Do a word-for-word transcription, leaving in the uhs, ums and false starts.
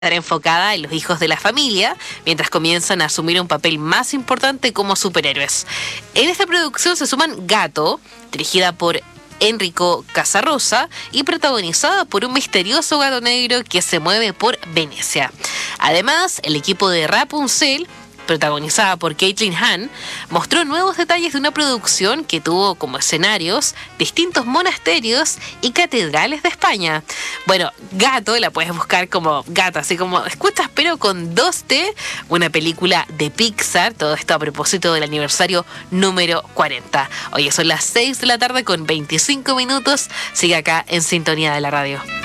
estará enfocada en los hijos de la familia, mientras comienzan a asumir un papel más importante como superhéroes. En esta producción se suman Gato, dirigida por Enrico Casarosa y protagonizada por un misterioso gato negro que se mueve por Venecia. Además, el equipo de Rapunzel, protagonizada por Caitlin Hahn, mostró nuevos detalles de una producción que tuvo como escenarios distintos monasterios y catedrales de España. Bueno, Gato la puedes buscar como Gato, así como escuchas, pero con dos T, una película de Pixar, todo esto a propósito del aniversario número cuarenta. Hoy son las seis de la tarde con veinticinco minutos, sigue acá en Sintonía de la Radio.